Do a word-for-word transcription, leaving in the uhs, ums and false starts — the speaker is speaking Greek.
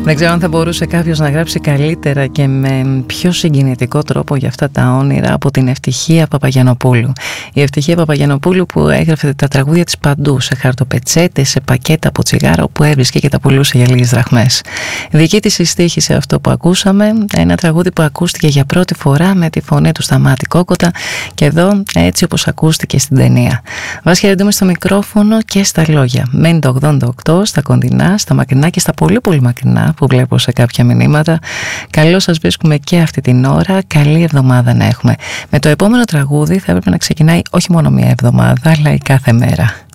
Δεν ξέρω αν θα μπορούσε κάποιος να γράψει καλύτερα και με πιο συγκινητικό τρόπο για αυτά τα όνειρα από την Ευτυχία Παπαγιαννοπούλου. Η Ευτυχία Παπαγιαννοπούλου που έγραφε τα τραγούδια της παντού, σε χαρτοπετσέτες, σε πακέτα από τσιγάρο που έβρισκε και τα πουλούσε για λίγες δραχμές. Δική της η στίχη σε αυτό που ακούσαμε, ένα τραγούδι που ακούστηκε για πρώτη φορά με τη φωνή του Σταμάτη Κόκοτα και εδώ έτσι όπως ακούστηκε στην ταινία. Βάση χαιρετούμε στο μικρόφωνο και στα λόγια. Μένει το ογδόντα οκτώ, στα κοντινά, στα μακρινά και στα πολύ πολύ μακρινά που βλέπω σε κάποια μηνύματα. Καλώς σας βρίσκουμε και αυτή την ώρα. Καλή εβδομάδα να έχουμε. Με το επόμενο τραγούδι θα έπρεπε να ξεκινάει όχι μόνο μία εβδομάδα, αλλά η κάθε μέρα.